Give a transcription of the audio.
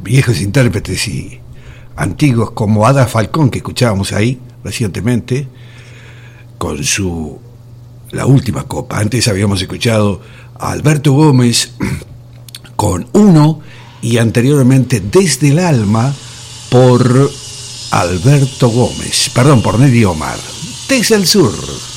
viejos intérpretes y antiguos como Ada Falcón, que escuchábamos ahí recientemente, con La Última Copa. Antes habíamos escuchado a Alberto Gómez con Uno, y anteriormente Desde el Alma por Alberto Gómez, por Neddy Omar. Desde el Sur.